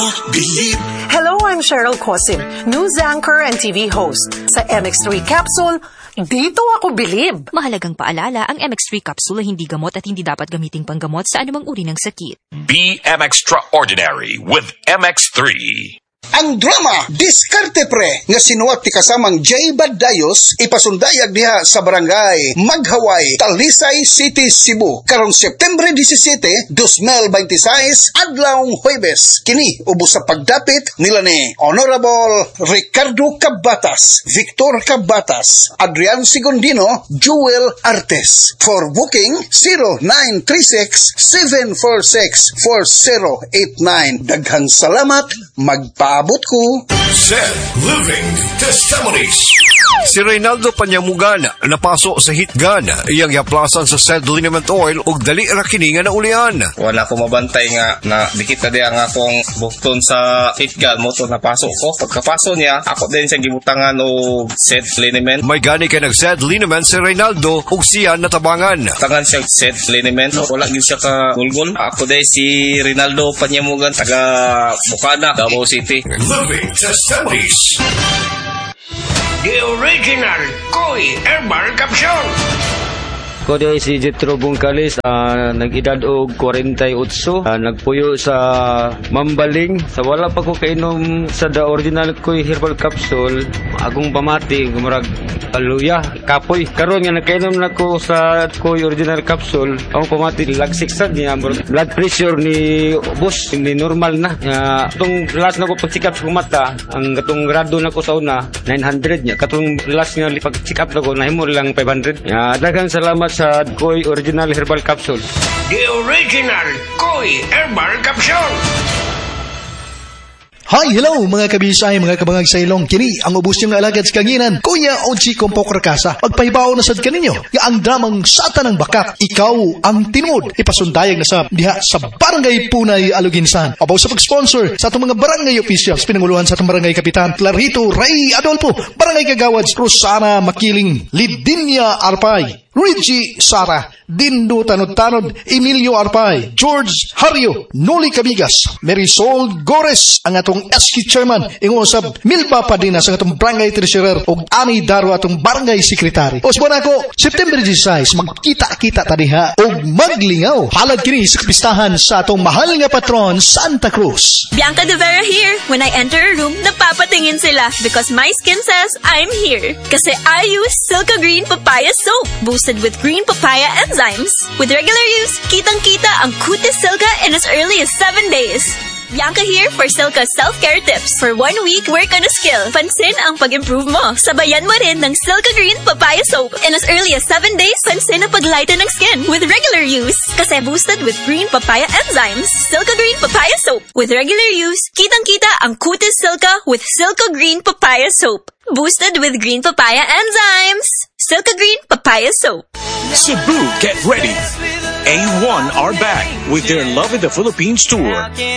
Bilib. Hello, I'm Cheryl Cosim, news anchor and TV host. Sa MX3 Capsule, dito ako bilib. Mahalagang paalala, ang MX3 capsule ay hindi gamot at hindi dapat gamiting panggamot sa anumang uri ng sakit. BM Extraordinary with MX3. Ang drama, Diskarte Pre, nga sinuwat ti kasamang J. Badayos, ipasundayag diha sa barangay Maghaway, Talisay City, Cebu. Karong September 17, 2026, adlawng Huwebes. Kini, ubos sa pagdapit nila ni Honorable Ricardo Cabatas, Victor Cabatas, Adrian Sigondino, Jewel Artes. For booking, 0936-746-4089. Daghang salamat, magpaabot ko. Zed Living Testimonies. Si Reynaldo Panyamugan napasok sa hitgan iyang yaplasan sa Zed Liniment Oil ug dali ra kini nga naulian. Wala ko mabantay nga na dikit na di ang akong bukton sa hitgan mo to napasok ko. Pagkapaso niya, ako din siyang gibutangan o Zed Liniment. May gani kay nag Zed Liniment si Reynaldo ug siya natabangan. Tangan siya Zed Liniment. Wala gyud siya ka gulgol. Ako din si Reynaldo Panyamugan taga Bukana, Davao City. Living Testimonies. The original Koi Herbal Capsule. Ko di si Jetro Bungkalis, nag-edad og 48, nagpuyo sa Mambaling. Sa wala pa ko kainom sa the original Koi Herbal Capsule, akong pamati, gumurag aluya, kapoy. Karon nga nakainom na ko sa Koi Original Capsule, akong pamati, lagsik sad niya, blood pressure ni boss, hindi normal na. Itong last na ko pag-check up sa mata, ang katong grado na ko sa una, 900 niya. Katong last nga pag-check up na ko, nahimo lang 500. Daghang salamat sa Koi Original Herbal Capsule. The original Koi Herbal Capsule. Hi, hello mga kabisay, mga kabangag sa ilong. Kini ang ubos niyong alagad sa kanginan, Kuya Ochi Kompok Rakasa. Magpahibaw na sad kaninyo, nga ang dramang Sata ng Bakat, ikaw ang tinud. Ipasundayag na sa diha sa Barangay Punay, Aluginsan. Abaw sa pag-sponsor sa atong mga barangay officials, pinanguluhan sa atong barangay kapitan, Clarito Ray Adolfo, barangay kagawad, Rosana Makiling, Lidinia Arpay, Richie Sara, Dindo Tanod-Tanod, Emilio Arpay, George Hario, Noli Cabigas, Marisol Gores, ang atong SK Chairman, ingusab Milpa Padina sa atong Barangay Treasurer o Ani Daro atong Barangay Secretary. Osbon ako, September 16, magkita-kita tadiha o maglingaw. Halad kini sa kapistahan sa atong mahal nga patron, Santa Cruz. Bianca De Vera here. When I enter a room, napapatingin sila because my skin says I'm here. Kasi I use Silka Green Papaya Soap, boosted with green papaya enzymes. With regular use, kitang-kita ang Cutis Silka in as early as 7 days. Bianca here for Silka self-care tips. For 1 week, work on a skill. Pansin ang pag-improve mo. Sabayan mo rin ng Silka Green Papaya Soap. In as early as 7 days, pansin ang paglighten ng skin with regular use. Kasi boosted with green papaya enzymes. Silka Green Papaya Soap. With regular use, kitang-kita ang Cutis Silka with Silka Green Papaya Soap. Boosted with green papaya enzymes. Silka Green Papaya Soap. Cebu, get ready. A1 are back with their Love in the Philippines tour.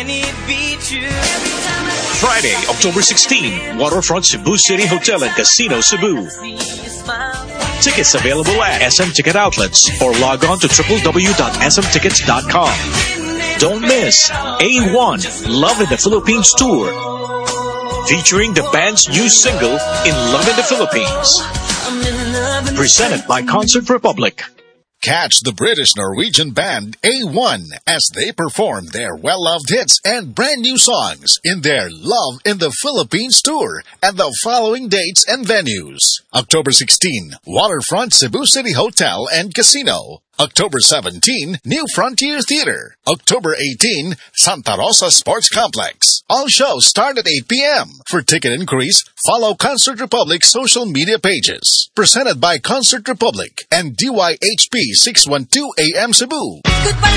Friday, October 16, Waterfront Cebu City Hotel and Casino, Cebu. Tickets available at SM Ticket Outlets or log on to www.smtickets.com. Don't miss A1 Love in the Philippines tour, featuring the band's new single, In Love in the Philippines. Presented by Concert Republic. Catch the British-Norwegian band A1 as they perform their well-loved hits and brand new songs in their Love in the Philippines tour at the following dates and venues. October 16, Waterfront Cebu City Hotel and Casino. October 17, New Frontier Theater. October 18, Santa Rosa Sports Complex. All shows start at 8 p.m. For ticket inquiries, follow Concert Republic's social media pages. Presented by Concert Republic and DYHP 612 AM Cebu.